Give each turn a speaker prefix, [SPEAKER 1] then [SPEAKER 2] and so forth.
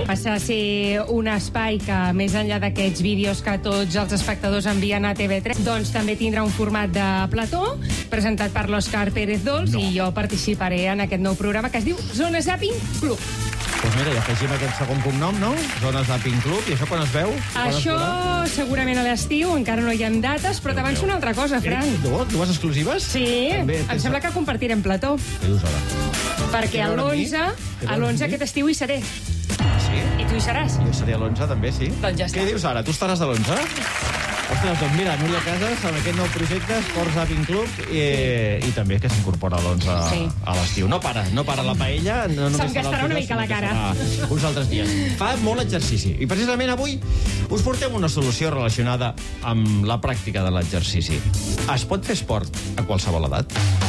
[SPEAKER 1] Passa a ser un espai que, més enllà d'aquests vídeos que tots els espectadors envien a TV3, doncs també tindrà un format de plató, presentat per l'Òscar Pérez Dols, i jo participaré en aquest nou programa que es diu Zona Zapping Club.
[SPEAKER 2] Doncs mira, ja afegim aquest segon cognom, no? Zona Zapping Club. I això quan es veu?
[SPEAKER 1] Això segurament a l'estiu, encara no hi ha dates, però t'avanço una altra cosa, Fran.
[SPEAKER 2] Dues exclusives?
[SPEAKER 1] Sí, em sembla que compartirem plató.
[SPEAKER 2] Què dius ara?
[SPEAKER 1] Perquè a l'11 aquest estiu hi seré.
[SPEAKER 2] Sí?
[SPEAKER 1] I tu hi seràs.
[SPEAKER 2] Jo seré a l'11 també, sí.
[SPEAKER 1] Doncs ja està.
[SPEAKER 2] Què dius ara? Tu estaràs a l'11? Ostres, doncs mira, Núria Casas, amb aquest nou projecte, Sport Zapping Club, i també que s'incorpora a l'11 a l'estiu. No para la paella.
[SPEAKER 1] Se'm gastarà una mica la cara.
[SPEAKER 2] Uns altres dies. Fa molt exercici. I precisament avui us portem una solució relacionada amb la pràctica de l'exercici. Es pot fer esport a qualsevol edat?